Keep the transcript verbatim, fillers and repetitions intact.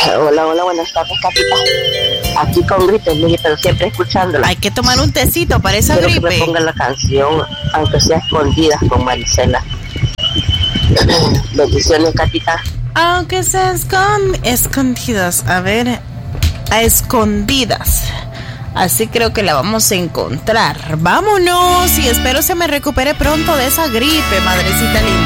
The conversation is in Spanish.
Hola, hola, buenas tardes, Capita. Aquí con gripe, mire, pero siempre escuchándola. Hay que tomar un tecito para esa Quiero gripe. que me pongan la canción, aunque sea escondidas, con Marisela. Bendiciones, Capita. Aunque sea escond- escondidas. A ver, a escondidas. Así creo que la vamos a encontrar. Vámonos y espero se me recupere pronto de esa gripe, madrecita linda.